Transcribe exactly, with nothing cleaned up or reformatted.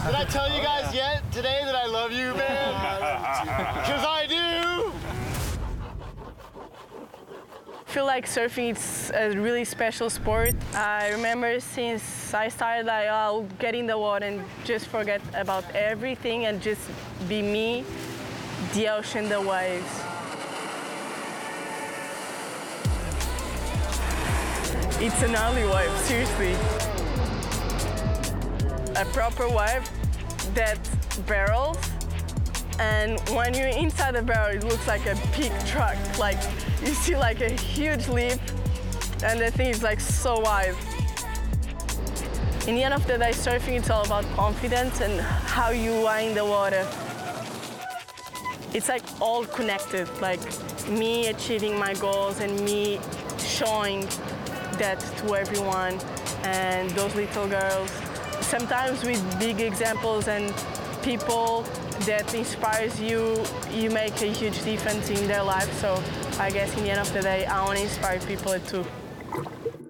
Did I tell you guys yet today that I love you, man? Because I do. I feel like surfing is a really special sport. I remember since I started, like, I'll get in the water and just forget about everything and just be me, the ocean, the waves. It's an gnarly wave, seriously. A proper wave that barrels, and when you're inside the barrel, it looks like a big truck. Like, you see like a huge lip, and the thing is like so wide. In the end of the day, surfing, it's all about confidence and how you are in the water. It's like all connected, like me achieving my goals and me showing that to everyone and those little girls. Sometimes with big examples and people that inspires you, you make a huge difference in their life. So I guess in the end of the day, I want to inspire people too.